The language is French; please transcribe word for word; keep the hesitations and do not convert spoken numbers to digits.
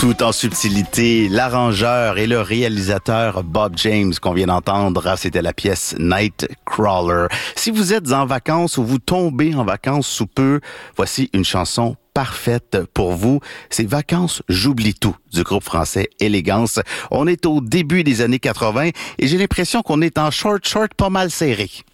Tout en subtilité, l'arrangeur et le réalisateur Bob James qu'on vient d'entendre, c'était la pièce Nightcrawler. Si vous êtes en vacances ou vous tombez en vacances sous peu, voici une chanson parfaite pour vous. C'est Vacances, j'oublie tout du groupe français Élégance. On est au début des années quatre-vingts et j'ai l'impression qu'on est en short short pas mal serré.